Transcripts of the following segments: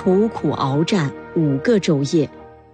苦苦鏖战5个昼夜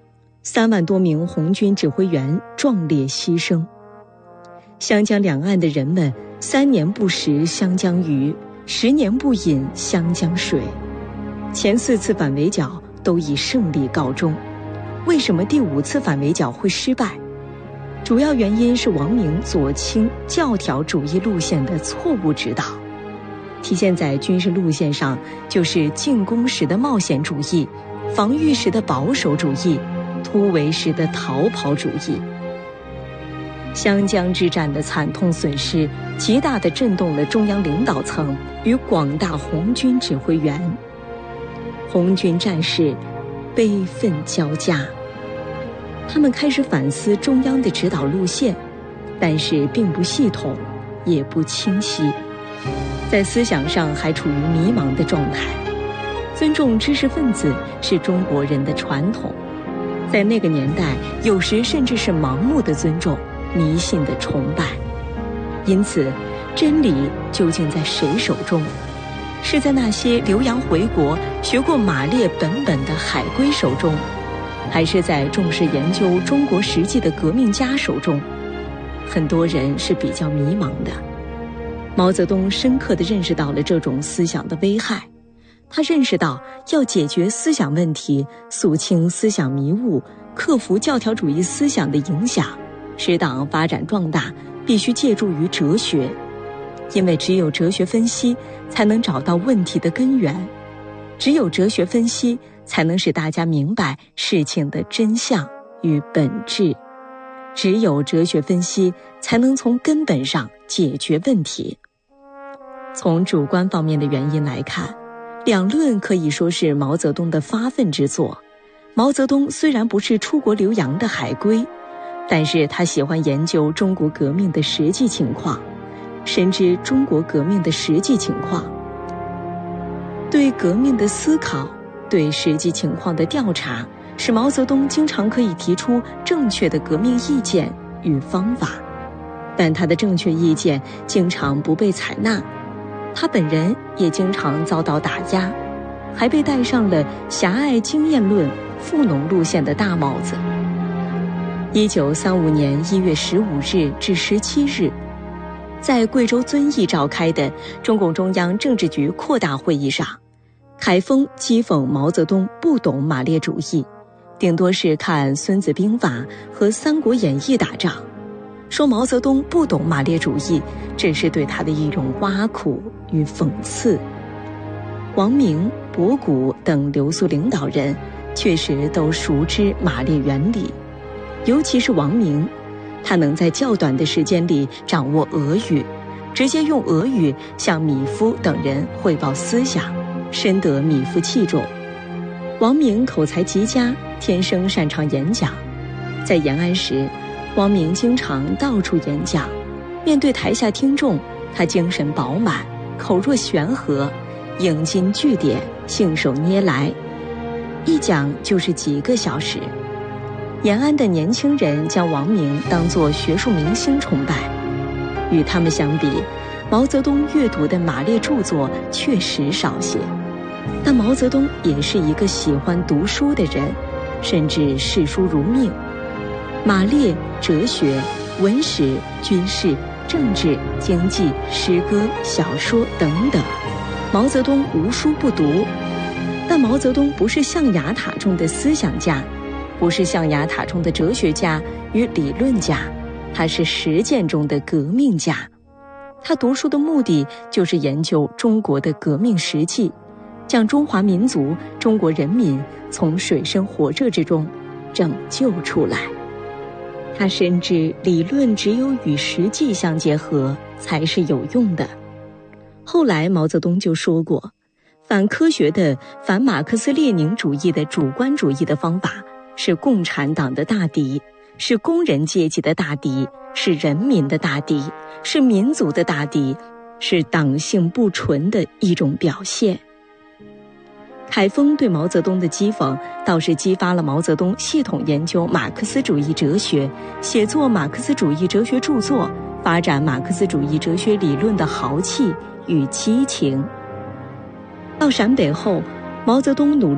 ，3万多名红军指挥员壮烈牺牲。湘江两岸的人们3年不食湘江鱼，10年不饮湘江水。前4次反围剿都以胜利告终，为什么第5次反围剿会失败？主要原因是王明左倾教条主义路线的错误指导，体现在军事路线上就是进攻时的冒险主义，防御时的保守主义，突围时的逃跑主义。湘江之战的惨痛损失极大地震动了中央领导层与广大红军指挥员，红军战士悲愤交加。他们开始反思中央的指导路线，但是并不系统，也不清晰，在思想上还处于迷茫的状态。尊重知识分子是中国人的传统，在那个年代，有时甚至是盲目的尊重，迷信的崇拜。因此，真理究竟在谁手中？是在那些留洋回国、学过马列本的海归手中，还是在重视研究中国实际的革命家手中？很多人是比较迷茫的。毛泽东深刻地认识到了这种思想的危害，他认识到要解决思想问题，肃清思想迷雾，克服教条主义思想的影响，使党发展壮大，必须借助于哲学，因为只有哲学分析才能找到问题的根源，只有哲学分析才能使大家明白事情的真相与本质，只有哲学分析才能从根本上解决问题。从主观方面的原因来看，两论可以说是毛泽东的发奋之作。毛泽东虽然不是出国留洋的海归，但是他喜欢研究中国革命的实际情况，深知中国革命的实际情况。对革命的思考，对实际情况的调查，使毛泽东经常可以提出正确的革命意见与方法，但他的正确意见经常不被采纳，他本人也经常遭到打压，还被戴上了狭隘经验论、富农路线的大帽子。1935年1月15日至17日，在贵州遵义召开的中共中央政治局扩大会议上，凯丰讥讽毛泽东不懂马列主义，顶多是看《孙子兵法》和《三国演义》打仗，说毛泽东不懂马列主义，这是对他的一种挖苦与讽刺。王明、博古等留苏领导人确实都熟知马列原理，尤其是王明，他能在较短的时间里掌握俄语，直接用俄语向米夫等人汇报思想，深得米夫器重。王明口才极佳，天生擅长演讲。在延安时，王明经常到处演讲，面对台下听众，他精神饱满，口若悬河，引经据典，信手拈来，一讲就是几个小时。延安的年轻人将王明当作学术明星崇拜，与他们相比，毛泽东阅读的马列著作确实少些，但毛泽东也是一个喜欢读书的人，甚至视书如命。马列、哲学、文史、军事、政治、经济、诗歌、小说等等，毛泽东无书不读。但毛泽东不是象牙塔中的思想家，不是象牙塔中的哲学家与理论家，他是实践中的革命家。他读书的目的就是研究中国的革命实际，将中华民族、中国人民从水深火热之中拯救出来。他深知理论只有与实际相结合才是有用的。后来毛泽东就说过，反科学的、反马克思列宁主义的主观主义的方法是共产党的大敌，是工人阶级的大敌，是人民的大敌，是民族的大敌，是党性不纯的一种表现。凯丰对毛泽东的讥讽倒是激发了毛泽东系统研究马克思主义哲学，写作马克思主义哲学著作，发展马克思主义哲学理论的豪气与激情。到陕北后，毛泽东努力